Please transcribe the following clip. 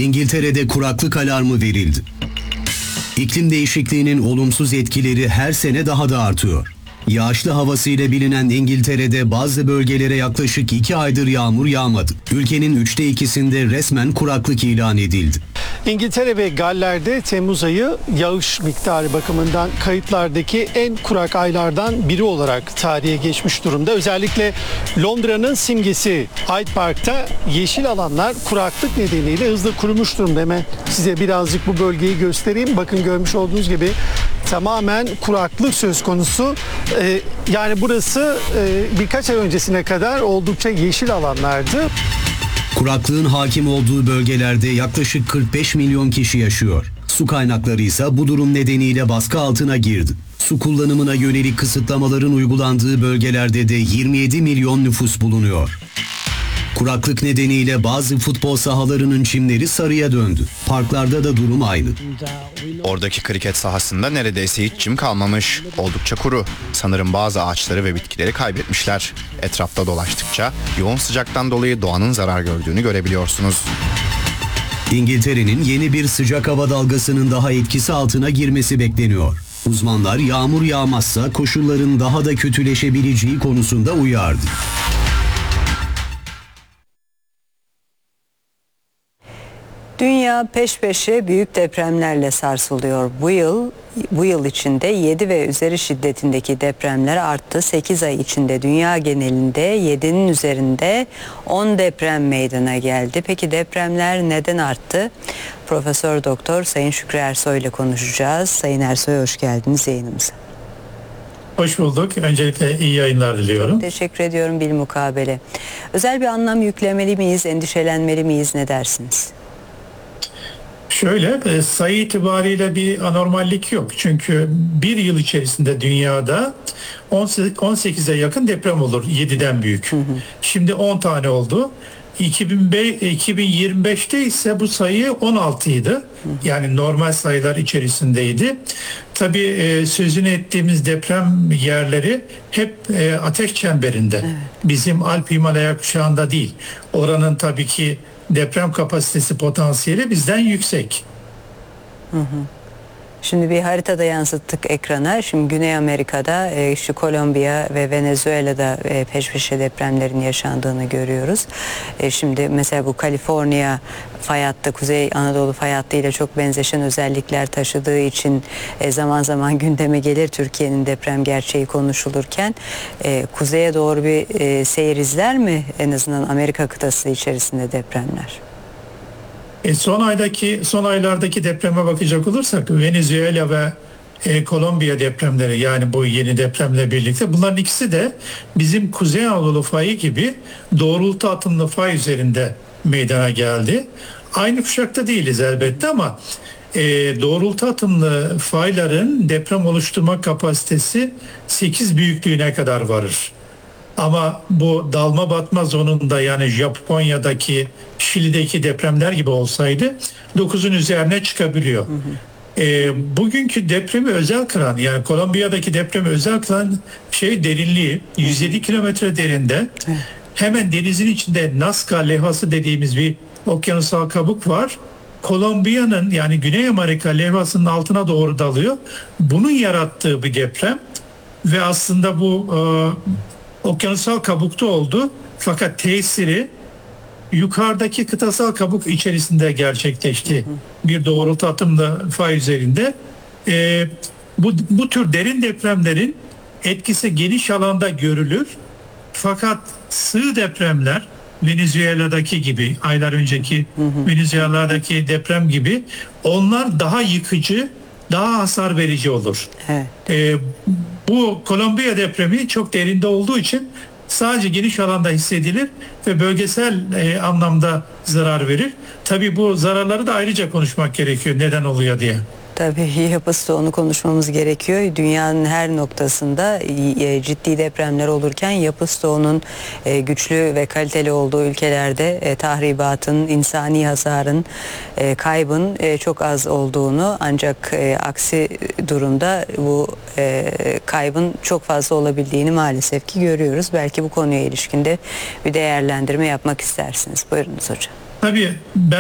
İngiltere'de kuraklık alarmı verildi. İklim değişikliğinin olumsuz etkileri her sene daha da artıyor. Yağışlı havasıyla bilinen İngiltere'de bazı bölgelere yaklaşık 2 aydır yağmur yağmadı. Ülkenin 2/3'ünde resmen kuraklık ilan edildi. İngiltere ve Galler'de Temmuz ayı yağış miktarı bakımından kayıtlardaki en kurak aylardan biri olarak tarihe geçmiş durumda. Özellikle Londra'nın simgesi Hyde Park'ta yeşil alanlar kuraklık nedeniyle hızla kurumuş durumda. Hemen size birazcık bu bölgeyi göstereyim. Bakın görmüş olduğunuz gibi tamamen kuraklık söz konusu. Yani burası birkaç ay öncesine kadar oldukça yeşil alanlardı. Kuraklığın hakim olduğu bölgelerde yaklaşık 45 milyon kişi yaşıyor. Su kaynakları ise bu durum nedeniyle baskı altına girdi. Su kullanımına yönelik kısıtlamaların uygulandığı bölgelerde de 27 milyon nüfus bulunuyor. Kuraklık nedeniyle bazı futbol sahalarının çimleri sarıya döndü. Parklarda da durum aynı. Oradaki kriket sahasında neredeyse hiç çim kalmamış. Oldukça kuru. Sanırım bazı ağaçları ve bitkileri kaybetmişler. Etrafta dolaştıkça yoğun sıcaktan dolayı doğanın zarar gördüğünü görebiliyorsunuz. İngiltere'nin yeni bir sıcak hava dalgasının daha etkisi altına girmesi bekleniyor. Uzmanlar yağmur yağmazsa koşulların daha da kötüleşebileceği konusunda uyardı. Dünya peş peşe büyük depremlerle sarsılıyor. Bu yıl içinde 7 ve üzeri şiddetindeki depremler arttı. 8 ay içinde dünya genelinde 7'nin üzerinde 10 deprem meydana geldi. Peki depremler neden arttı? Profesör Doktor Sayın Şükrü Ersoy ile konuşacağız. Sayın Ersoy, hoş geldiniz yayınımıza. Hoş bulduk. Öncelikle iyi yayınlar diliyorum. Teşekkür ediyorum bilmukabele. Özel bir anlam yüklemeli miyiz, endişelenmeli miyiz, ne dersiniz? Şöyle, sayı itibariyle bir anormallik yok. Çünkü bir yıl içerisinde dünyada 18'e yakın deprem olur, 7'den büyük. Şimdi 10 tane oldu. 2025'te ise bu sayı 16 idi. Yani normal sayılar içerisindeydi. Tabii sözünü ettiğimiz deprem yerleri hep ateş çemberinde. Evet. Bizim Alp Himalaya kuşağında değil. Oranın tabii ki deprem kapasitesi, potansiyeli bizden yüksek. Şimdi bir haritada yansıttık ekrana. Şimdi Güney Amerika'da şu Kolombiya ve Venezuela'da peş peşe depremlerin yaşandığını görüyoruz. Şimdi mesela bu Kaliforniya fay hattı, Kuzey Anadolu fay hattı ile çok benzeşen özellikler taşıdığı için zaman zaman gündeme gelir Türkiye'nin deprem gerçeği konuşulurken. Kuzeye doğru bir seyir izler mi en azından Amerika kıtası içerisinde depremler? Son aylardaki depreme bakacak olursak Venezuela ve Kolombiya depremleri, yani bu yeni depremle birlikte, bunların ikisi de bizim Kuzey Anadolu fayı gibi doğrultu atımlı fay üzerinde meydana geldi. Aynı kuşakta değiliz elbette ama doğrultu atımlı fayların deprem oluşturma kapasitesi 8 büyüklüğüne kadar varır. Ama bu dalma batma zonunda, yani Japonya'daki, Şili'deki depremler gibi olsaydı 9'un üzerine çıkabiliyor. Bugünkü depremi özel kılan, yani Kolombiya'daki depremi özel kılan derinliği 107 kilometre derinde. Hemen denizin içinde Nazca levhası dediğimiz bir okyanusal kabuk var. Kolombiya'nın, yani Güney Amerika levhasının altına doğru dalıyor. Bunun yarattığı bir deprem ve aslında bu okyanusal kabukta oldu. Fakat tesiri yukarıdaki kıtasal kabuk içerisinde gerçekleşti. Bir doğrultu atımlı fay üzerinde. Bu tür derin depremlerin etkisi geniş alanda görülür. Fakat sığ depremler, Venezuela'daki gibi, aylar önceki Venezuela'daki deprem gibi, onlar daha yıkıcı, daha hasar verici olur. Evet. Bu Kolombiya depremi çok derinde olduğu için sadece geniş alanda hissedilir ve bölgesel anlamda zarar verir. Tabii bu zararları da ayrıca konuşmak gerekiyor, neden oluyor diye. Tabii yapı stoğunu konuşmamız gerekiyor. Dünyanın her noktasında ciddi depremler olurken yapı stoğunun güçlü ve kaliteli olduğu ülkelerde tahribatın, insani hasarın, kaybın çok az olduğunu, ancak aksi durumda bu kaybın çok fazla olabildiğini maalesef ki görüyoruz. Belki bu konuya ilişkin de bir değerlendirme yapmak istersiniz. Buyurunuz hocam. Tabii